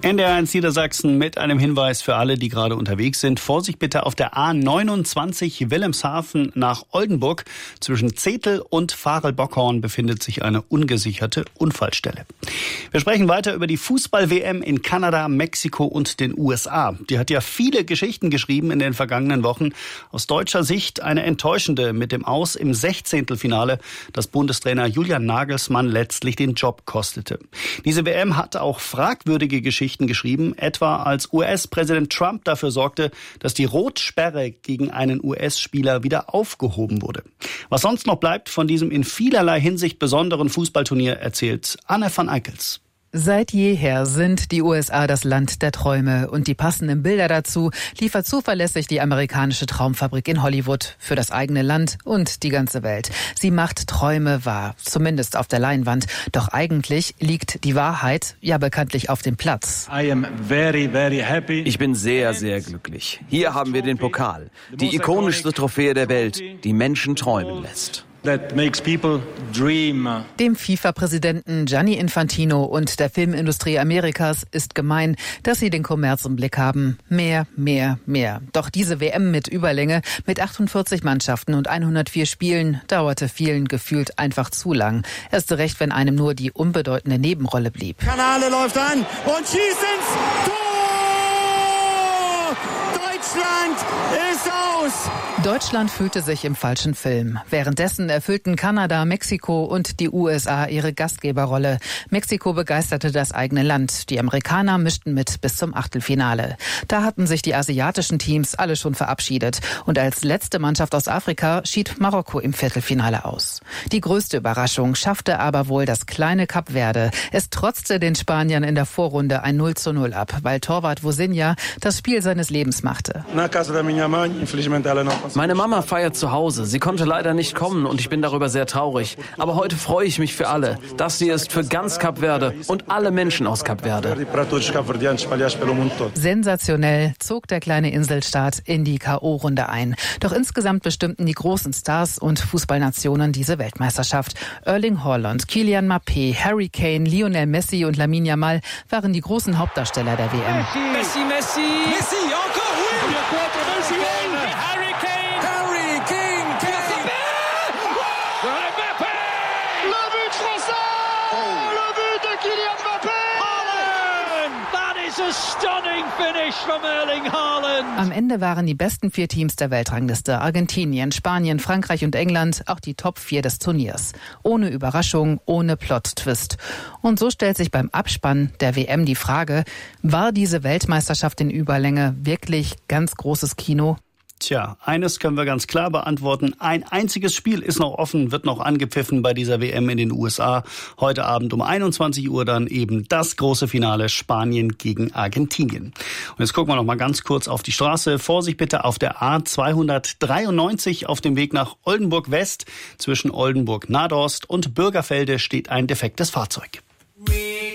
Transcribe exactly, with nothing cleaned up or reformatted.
N D R eins Niedersachsen mit einem Hinweis für alle, die gerade unterwegs sind. Vorsicht bitte auf der A neunundzwanzig Wilhelmshaven nach Oldenburg. Zwischen Zetel und Varel-Bockhorn befindet sich eine ungesicherte Unfallstelle. Wir sprechen weiter über die Fußball-W M in Kanada, Mexiko und den U S A. Die hat ja viele Geschichten geschrieben in den vergangenen Wochen. Aus deutscher Sicht eine enttäuschende mit dem Aus im Sechzehntelfinale, das Bundestrainer Julian Nagelsmann letztlich den Job kostete. Diese W M hat auch fragwürdige Geschichten geschrieben, etwa als U S-Präsident Trump dafür sorgte, dass die Rotsperre gegen einen U S-Spieler wieder aufgehoben wurde. Was sonst noch bleibt von diesem in vielerlei Hinsicht besonderen Fußballturnier, erzählt Anne van Eickels. Seit jeher sind die U S A das Land der Träume und die passenden Bilder dazu liefert zuverlässig die amerikanische Traumfabrik in Hollywood für das eigene Land und die ganze Welt. Sie macht Träume wahr, zumindest auf der Leinwand. Doch eigentlich liegt die Wahrheit ja bekanntlich auf dem Platz. Ich bin sehr, sehr glücklich. Hier haben wir den Pokal, die ikonischste Trophäe der Welt, die Menschen träumen lässt. That makes people dream. Dem FIFA-Präsidenten Gianni Infantino und der Filmindustrie Amerikas ist gemein, dass sie den Kommerz im Blick haben. Mehr, mehr, mehr. Doch diese W M mit Überlänge, mit achtundvierzig Mannschaften und hundertvier Spielen, dauerte vielen gefühlt einfach zu lang. Erst recht, wenn einem nur die unbedeutende Nebenrolle blieb. Kanale läuft an und schießt ins Tor! Deutschland ist aus! Deutschland fühlte sich im falschen Film. Währenddessen erfüllten Kanada, Mexiko und die U S A ihre Gastgeberrolle. Mexiko begeisterte das eigene Land. Die Amerikaner mischten mit bis zum Achtelfinale. Da hatten sich die asiatischen Teams alle schon verabschiedet. Und als letzte Mannschaft aus Afrika schied Marokko im Viertelfinale aus. Die größte Überraschung schaffte aber wohl das kleine Kap Verde. Es trotzte den Spaniern in der Vorrunde ein null zu null ab, weil Torwart Vozinha das Spiel seines Lebens machte. Meine Mama feiert zu Hause. Sie konnte leider nicht kommen und ich bin darüber sehr traurig. Aber heute freue ich mich für alle. Das hier ist für ganz Kap Verde und alle Menschen aus Kap Verde. Sensationell zog der kleine Inselstaat in die K O-Runde ein. Doch insgesamt bestimmten die großen Stars und Fußballnationen diese Weltmeisterschaft. Erling Haaland, Kylian Mbappé, Harry Kane, Lionel Messi und Lamine Yamal waren die großen Hauptdarsteller der W M. Messi, Messi, Messi, encore, oui! Harry Kane! Harry Kane! Kane! Mbappé! Le but français! Oh. Le but de Kylian Mbappé! Haaland! That is a stunning finish from Erling Haaland! Am Ende waren die besten vier Teams der Weltrangliste Argentinien, Spanien, Frankreich und England auch die Top vier des Turniers. Ohne Überraschung, ohne Plot-Twist. Und so stellt sich beim Abspann der W M die Frage, war diese Weltmeisterschaft in Überlänge wirklich ganz großes Kino? Tja, eines können wir ganz klar beantworten. Ein einziges Spiel ist noch offen, wird noch angepfiffen bei dieser W M in den U S A. Heute Abend um einundzwanzig Uhr dann eben das große Finale Spanien gegen Argentinien. Und jetzt gucken wir noch mal ganz kurz auf die Straße. Vorsicht bitte auf der A zweihundertdreiundneunzig auf dem Weg nach Oldenburg West. Zwischen Oldenburg Nadorst und Bürgerfelde steht ein defektes Fahrzeug.